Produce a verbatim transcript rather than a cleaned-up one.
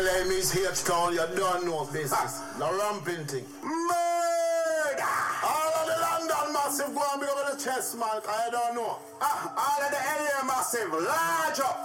L A means H-Town, you don't know business. The ramping thing. Murder! All of the London massive go and big up on the chest, man. I don't know. Ah, all of the L A massive, large up.